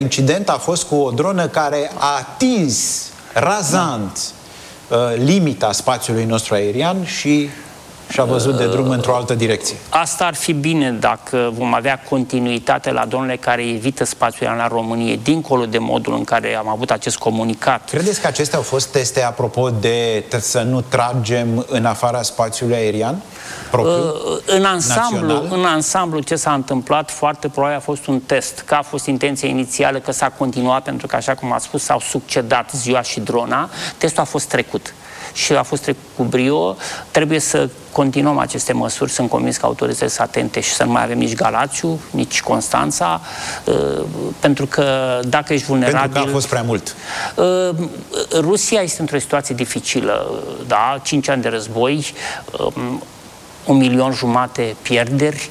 Incident a fost cu o dronă care a atins razant limita spațiului nostru aerian și și-a văzut de drum într-o altă direcție. Asta ar fi bine dacă vom avea continuitate la dronele care evită spațiul aerian la România, dincolo de modul în care am avut acest comunicat. Credeți că acestea au fost teste apropo de să nu tragem în afara spațiului aerian propriu, în ansamblu, ce s-a întâmplat foarte probabil a fost un test. Că a fost intenția inițială, că s-a continuat, pentru că, așa cum a spus, s-au succedat ziua și drona. Testul a fost trecut. Și a fost trecut cu brio. Trebuie să continuăm aceste măsuri. Sunt convins că autoritățile sunt atente și să nu mai avem nici Galațiu, nici Constanța, pentru că dacă ești vulnerabil... Pentru că a fost prea mult. Rusia este într-o situație dificilă, da? 5 ani de război, 1,5 milion pierderi,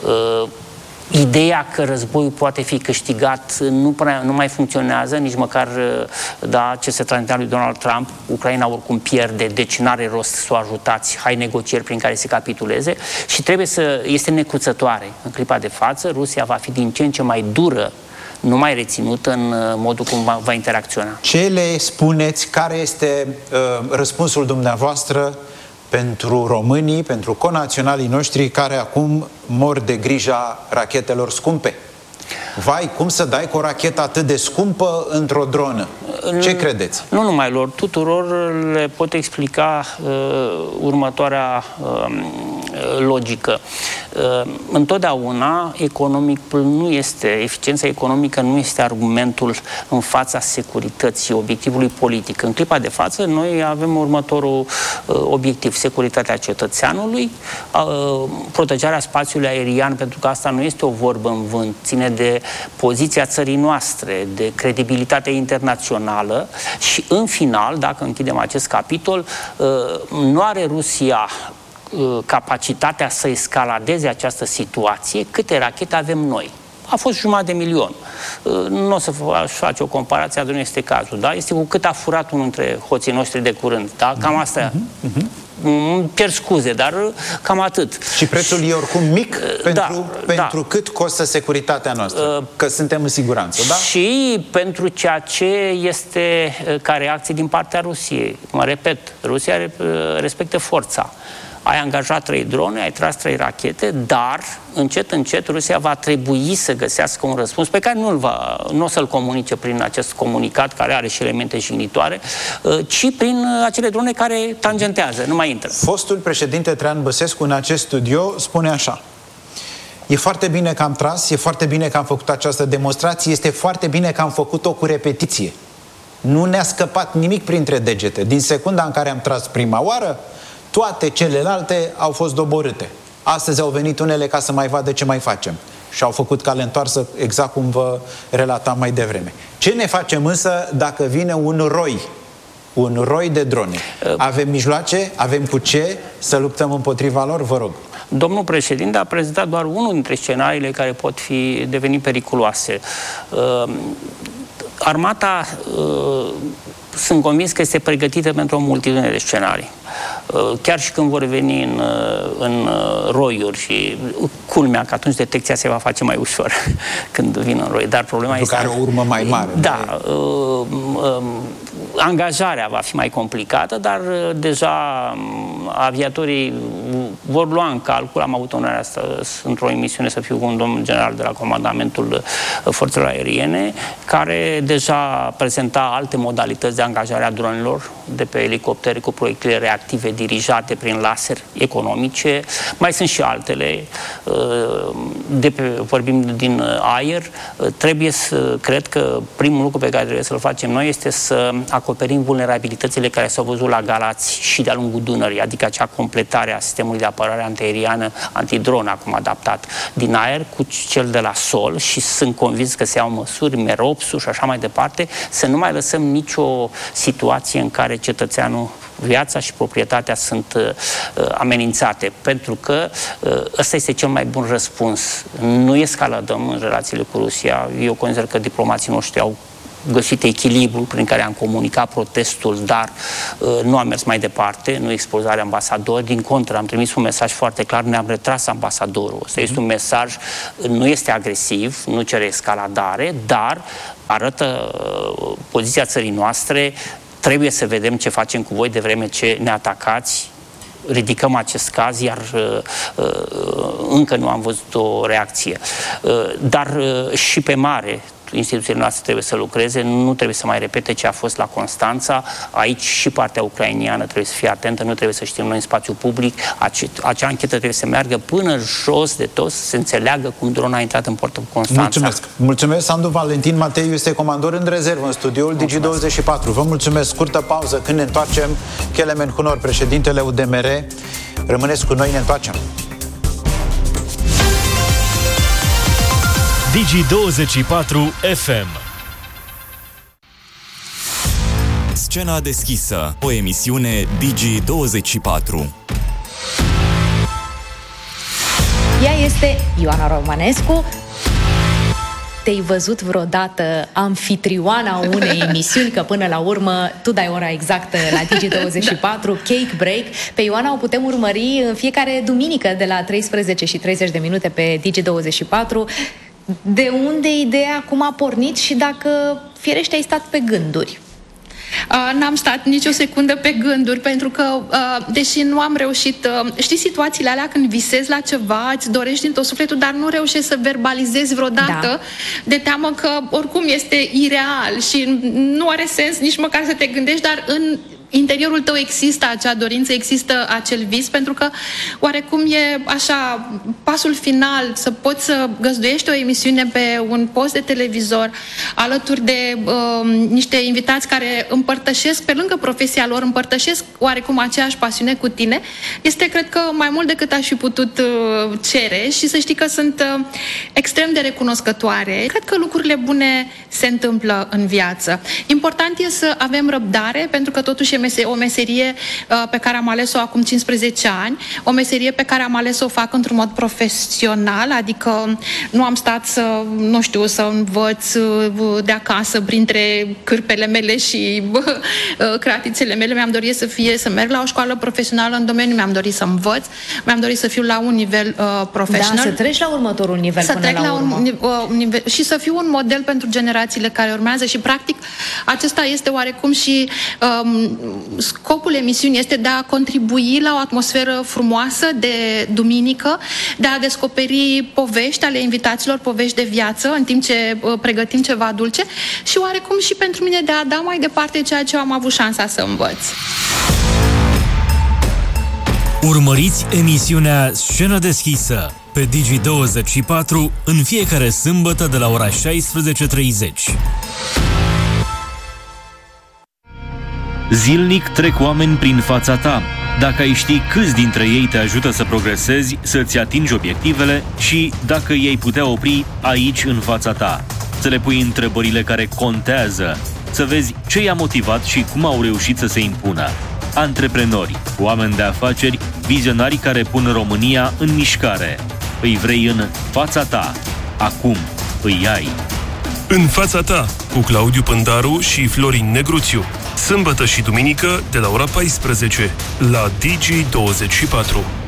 ideea că războiul poate fi câștigat nu mai funcționează, nici măcar ce se transmitea lui Donald Trump. Ucraina oricum pierde, deci n-are rost să o ajutați, hai negocieri prin care se capituleze și este necruțătoare. În clipa de față, Rusia va fi din ce în ce mai dură, nu mai reținută în modul cum va interacționa. Ce le spuneți? Care este răspunsul dumneavoastră pentru românii, pentru conaționalii noștri care acum mor de grija rachetelor scumpe? Vai, cum să dai cu o rachetă atât de scumpă într-o dronă? Ce credeți? Nu numai lor, tuturor le pot explica următoarea logică. Întotdeauna eficiența economică nu este argumentul în fața securității, obiectivului politic. În clipa de față, noi avem următorul obiectiv: securitatea cetățeanului, protejarea spațiului aerian, pentru că asta nu este o vorbă în vânt, ține de poziția țării noastre, de credibilitatea internațională și, în final, dacă închidem acest capitol, nu are Rusia capacitatea să escaladeze această situație câte rachete avem noi. A fost 500.00000. Nu o să face o comparație, dar nu este cazul. Da? Este cu cât a furat unul dintre hoții noștri de curând. Da? Cam asta. Pierd scuze, dar cam atât. Și prețul e oricum mic pentru cât costă securitatea noastră, că suntem în siguranță, da? Și pentru ceea ce este ca reacție din partea Rusiei. Mă repet, Rusia respectă forța. Ai angajat 3 drone, ai tras 3 rachete, dar încet, încet Rusia va trebui să găsească un răspuns pe care nu o să-l comunice prin acest comunicat, care are și elemente jignitoare, ci prin acele drone care tangentează, nu mai intră. Fostul președinte Traian Băsescu în acest studio spune așa: e foarte bine că am tras, e foarte bine că am făcut această demonstrație, este foarte bine că am făcut-o cu repetiție. Nu ne-a scăpat nimic printre degete. Din secunda în care am tras prima oară, toate celelalte au fost doborâte. Astăzi au venit unele ca să mai vadă ce mai facem. Și au făcut cale întoarsă, exact cum vă relatam mai devreme. Ce ne facem însă dacă vine un roi de drone? Avem mijloace? Avem cu ce să luptăm împotriva lor? Vă rog. Domnul președinte a prezentat doar unul dintre scenariile care pot deveni periculoase. Armata, sunt convins că este pregătită pentru o multitudine de scenarii. Chiar și când vor veni în roiuri și culmea că atunci detecția se va face mai ușor când vin în roi. Dar problema este... Care o urmă mai mare. Da. Angajarea va fi mai complicată, dar deja aviatorii vor lua în calcul. Am avut onoarea într-o emisiune să fiu cu un domn general de la Comandamentul Forțelor Aeriene, care deja prezenta alte modalități de angajare a dronelor de pe elicoptere cu proiectile reactive dirijate prin laser economice. Mai sunt și altele. Vorbim din aer. Cred că primul lucru pe care trebuie să-l facem noi este să acoperim vulnerabilitățile care s-au văzut la Galați și de-a lungul Dunării, adică acea completare a sistemului de apărare antiaeriană, antidron acum adaptat din aer cu cel de la sol, și sunt convins că se iau măsuri, Meropsul și așa mai departe, să nu mai lăsăm nicio situație în care cetățeanul, viața și proprietatea sunt amenințate, pentru că ăsta este cel mai bun răspuns. Nu escaladăm în relațiile cu Rusia. Eu consider că diplomații noștri au găsit echilibrul prin care am comunicat protestul, dar nu am mers mai departe, nu expulzarea ambasadorului, din contră, am trimis un mesaj foarte clar, ne-am retras ambasadorul. Asta este un mesaj, nu este agresiv, nu cere escaladare, dar arată poziția țării noastre, trebuie să vedem ce facem cu voi de vreme ce ne atacați, ridicăm acest caz, iar încă nu am văzut o reacție. Dar și pe mare, instituțiile noastre trebuie să lucreze, nu trebuie să mai repete ce a fost la Constanța. Aici și partea ucrainiană trebuie să fie atentă, nu trebuie să știm noi în spațiu public. Acea anchetă trebuie să meargă până jos de tot, să se înțeleagă cum drona a intrat în portul Constanța. Mulțumesc. Mulțumesc, Sandu Valentin Mateiu este comandor în rezervă în studioul Digi24. Vă mulțumesc. Scurtă pauză. Când ne întoarcem, Kelemen Hunor, președintele UDMR. Rămâneți cu noi, ne întoarcem. Digi24 FM. Scena deschisă, o emisiune Digi24. Ea este Ioana Romanescu. Te-ai văzut vreodată anfitrioana unei emisiuni, că până la urmă tu dai ora exactă la Digi24, Cake Break. Pe Ioana o putem urmări în fiecare duminică de la 13:30 pe Digi24. De unde ideea, cum a pornit și dacă firește ai stat pe gânduri? N-am stat nicio secundă pe gânduri, pentru că, deși nu am reușit, știi situațiile alea când visezi la ceva, îți dorești din tot sufletul, dar nu reușești să verbalizezi vreodată, de teamă că oricum este ireal și nu are sens nici măcar să te gândești, dar în interiorul tău există acea dorință, există acel vis, pentru că oarecum e așa pasul final, să poți să găzduiești o emisiune pe un post de televizor alături de niște invitați care împărtășesc, pe lângă profesia lor, împărtășesc oarecum aceeași pasiune cu tine. Este, cred că, mai mult decât aș fi putut cere și să știi că sunt extrem de recunoscătoare. Cred că lucrurile bune se întâmplă în viață. Important e să avem răbdare, pentru că totuși o meserie pe care am ales-o acum 15 ani, o meserie pe care am ales să o fac într-un mod profesional, adică nu am stat să, nu știu, să învăț de acasă printre cârpele mele și cratițele mele. Mi-am dorit să merg la o școală profesională în domeniu, mi-am dorit să învăț, mi-am dorit să fiu la un nivel profesional. Da, să treci la următorul nivel să trec la un nivel și să fiu un model pentru generațiile care urmează și, practic, acesta este oarecum și scopul emisiunii, este de a contribui la o atmosferă frumoasă de duminică, de a descoperi povești ale invitaților, povești de viață, în timp ce pregătim ceva dulce și oarecum și pentru mine de a da mai departe ceea ce am avut șansa să învăț. Urmăriți emisiunea Scenă deschisă pe Digi24 în fiecare sâmbătă de la ora 16:30. Zilnic trec oameni prin fața ta. Dacă ai ști câți dintre ei te ajută să progresezi, să-ți atingi obiectivele și dacă ei putea opri aici în fața ta, să le pui întrebările care contează, să vezi ce i-a motivat și cum au reușit să se impună. Antreprenori, oameni de afaceri, vizionari care pun România în mișcare. Îi vrei în fața ta. Acum îi ai. În fața ta, cu Claudiu Pândaru și Florin Negruțiu. Sâmbătă și duminică de la ora 14 la Digi24.